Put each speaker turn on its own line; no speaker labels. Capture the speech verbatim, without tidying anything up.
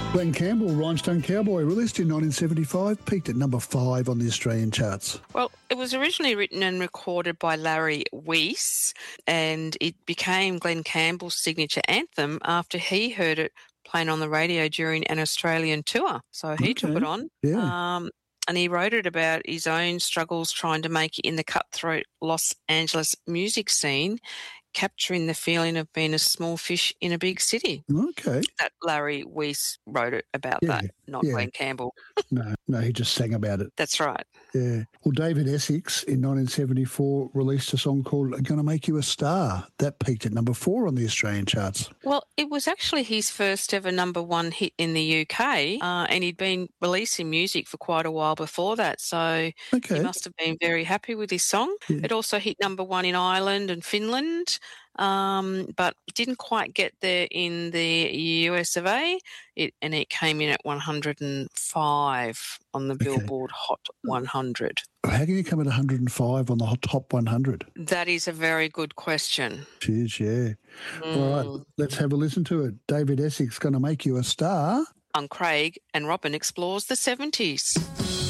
Glenn Campbell, Rhinestone Cowboy, released in nineteen seventy-five, peaked at number five on the Australian charts.
Well, it was originally written and recorded by Larry Weiss, and it became Glenn Campbell's signature anthem after he heard it playing on the radio during an Australian tour. So he
Okay.
took it on.
Yeah.
Um, and he wrote it about his own struggles trying to make it in the cutthroat Los Angeles music scene, capturing the feeling of being a small fish in a big city.
Okay.
That Larry Weiss wrote it about
Yeah,
that, not
yeah.
Glenn Campbell.
No, no, he just sang about it.
That's right.
Yeah. Well, David Essex in nineteen seventy-four released a song called Gonna Make You a Star. That peaked at number four on the Australian charts.
Well, it was actually his first ever number one hit in the U K, uh, and he'd been releasing music for quite a while before that, so
Okay.
he must have been very happy with his song.
Yeah.
It also hit number one in Ireland and Finland, um, but it didn't quite get there in the U S of A, it, and it came in at one hundred five on the
Okay.
Billboard Hot one hundred.
How can you come at one hundred five on the hot top one hundred?
That is a very good question.
Cheers, yeah. All right,
Mm.
let's have a listen to it. David Essex, Gonna Make You a Star.
On Craig and Robin Explores the seventies.